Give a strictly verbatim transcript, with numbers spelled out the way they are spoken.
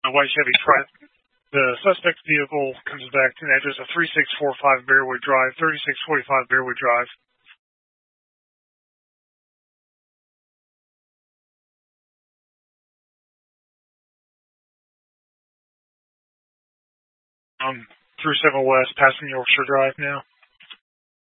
a white Chevy Trax. The suspect vehicle comes back to an address of three six four five Bearwood Drive, thirty-six forty-five Bearwood Drive. Um, through seven West, passing Yorkshire Drive now.